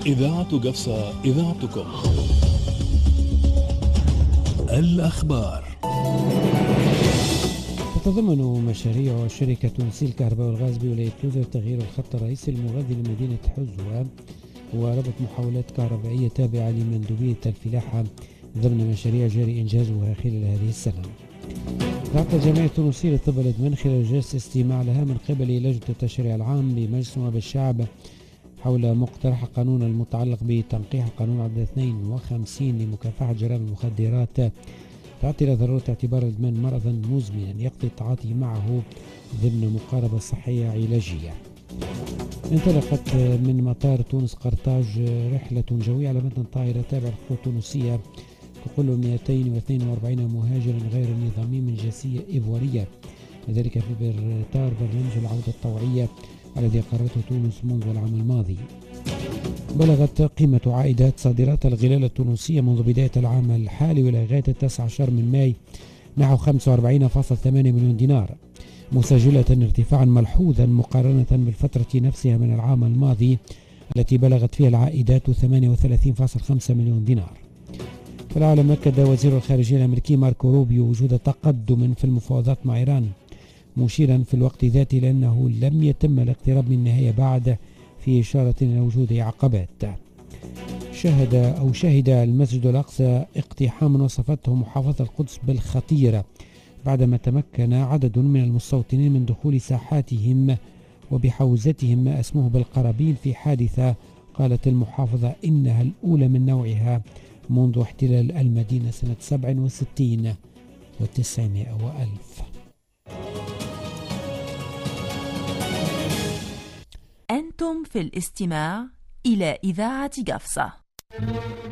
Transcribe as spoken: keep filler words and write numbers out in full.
إذاعة قفصة، إذاعتكم. الأخبار. تتضمن مشاريع شركة تونسية الكهرباء والغاز بولاية لوذا تغيير الخط الرئيسي المغذي لمدينة حزوة وربط محاولات كهربائية تابعة لمندوبية الفلاحة ضمن مشاريع جاري إنجازها خلال هذه السنة. دعت الجمعية التونسية للطب الأدمان خلال جلسة استماع لها من قبل لجنة التشريع العام بمجلس نواب الشعب حول مقترح قانون المتعلق بتنقيح القانون عدد اثنين وخمسين لمكافحة جرائم المخدرات، تعطي إلى ضرورة اعتبار الإدمان مرضا مزمنا يقضي التعاطي معه ضمن مقاربة صحية علاجية. انطلقت من مطار تونس قرطاج رحلة جوية على متن طائرة تابعة للخطوط التونسية تقل مئتين واثنين وأربعين مهاجرا غير نظامي من جنسية إيفوارية، وذلك في إطار برنامج العودة الطوعية الذي قررته تونس منذ العام الماضي. بلغت قيمة عائدات صادرات الغلال التونسية منذ بداية العام الحالي وإلى غاية التاسع عشر من ماي نحو خمسة وأربعين فاصلة ثمانية مليون دينار، مسجلة ارتفاعا ملحوظا مقارنة بالفترة نفسها من العام الماضي التي بلغت فيها العائدات ثمانية وثلاثين فاصلة خمسة مليون دينار. في العالم أكد وزير الخارجية الأمريكي ماركو روبيو وجود تقدم في المفاوضات مع إيران، مشيرا في الوقت ذاته لأنه لم يتم الاقتراب من النهاية بعد، في إشارة إلى وجود عقبات. شهد أو شهد المسجد الأقصى اقتحام وصفته محافظة القدس بالخطيرة بعدما تمكن عدد من المستوطنين من دخول ساحاتهم وبحوزتهم ما اسمه بالقرابين في حادثة قالت المحافظة إنها الأولى من نوعها منذ احتلال المدينة سنة سبع وستين وتسعمائة وألف. أنتم في الاستماع إلى إذاعة قفصة.